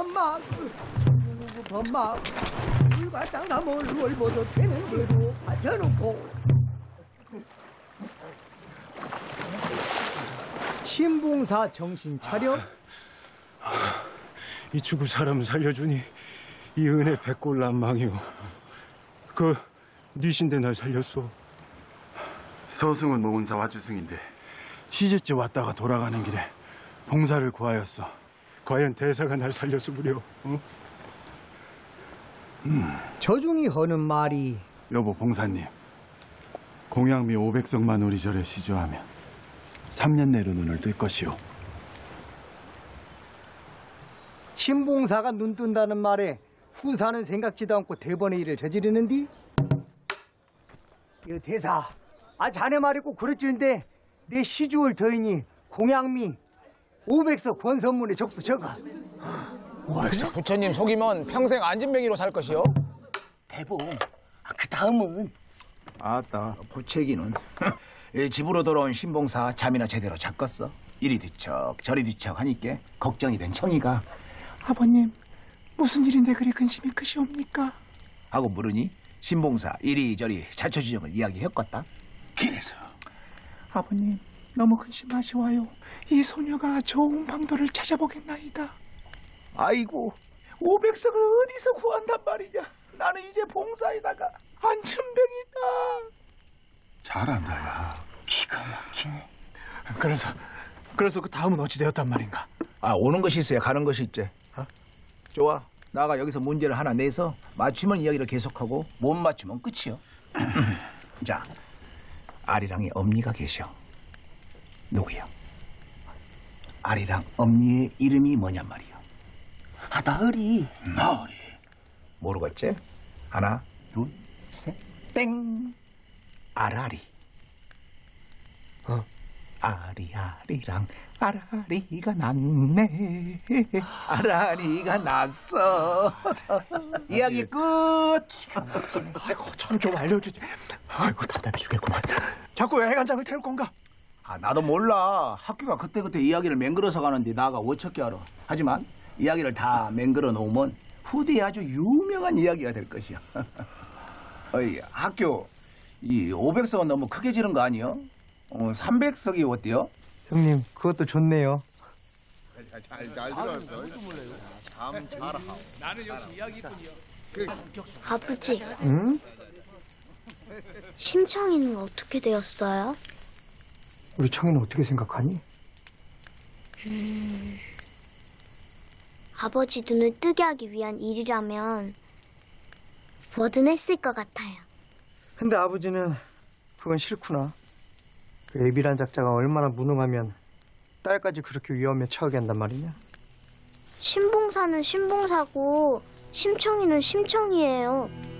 범마 물과 장사물을 모두 되는 대로 받쳐놓고 신봉사 정신 차려. 이 죽을 사람 살려주니 이 은혜 백골난망이오. 뉘신데 날 살렸소. 서승은 모은사 와주승인데 시집집 왔다가 돌아가는 길에 봉사를 구하였어. 과연 대사가 날 살렸어 무려. 저중이 하는 말이 여보 봉사님, 공양미 500석만 우리 절에 시주하면 3년 내로 눈을 뜰 것이오. 신봉사가 눈 뜬다는 말에 후사는 생각지도 않고 대번의 일을 저지르는디? 이 대사, 자네 말이 꼭 그렇지는데 내 시주을 더이니 공양미 500석 권선문에 적수 적어. 500석 부처님 속이면 평생 안진뱅이로 살 것이요. 대봉, 그 다음은? 아따, 보채기는. 집으로 돌아온 신봉사 잠이나 제대로 잤겠어. 이리 뒤척 저리 뒤척 하니까 걱정이 된 청이가 아버님, 무슨 일인데 그리 근심이 크시옵니까? 하고 물으니 신봉사 이리저리 자초지종을 이야기했겠다. 그래서 아버님, 너무 근심하시와요. 이 소녀가 좋은 방도를 찾아보겠나이다. 아이고, 500석을 어디서 구한단 말이냐. 나는 이제 봉사에다가 안천병이다. 잘한다, 야. 기가 막히네. 그래서 그 다음은 어찌 되었단 말인가? 오는 것이 있어야 가는 것이 있지. 좋아, 나가 여기서 문제를 하나 내서 맞추면 이야기를 계속하고 못 맞추면 끝이요. 자, 아리랑의 엄니가 계셔. 누구요? 아리랑 엄니의 이름이 뭐냔 말이요. 나으리. 나으리. 모르겠지? 하나, 둘, 셋, 땡. 아라리. 아리랑 아라리가 났네. 아라리가 났어. 이야기 끝. 아이고, 참 좀 알려주지. 아이고, 답답해 죽겠구만. 자꾸 왜 해관장을 태울 건가? 나도 몰라. 학교가 그때그때 이야기를 맹글어서 가는데 나가 어떻게 알아. 하지만 이야기를 다 맹글어 놓으면 후대에 아주 유명한 이야기가 될 것이야. 어이, 학교 이 500석은 너무 크게 지른 거 아니요? 300석이 어때요? 형님, 그것도 좋네요. 잘 들었어. 참 잘하고. 나는 역시 이야기뿐이요. 아버지, 응? 심청이는 어떻게 되었어요? 우리 청이는 어떻게 생각하니? 아버지 눈을 뜨게 하기 위한 일이라면 뭐든 했을 것 같아요. 근데 아버지는 그건 싫구나. 그 애비란 작자가 얼마나 무능하면 딸까지 그렇게 위험에 처하게 한단 말이냐? 신봉사는 신봉사고 심청이는 심청이에요.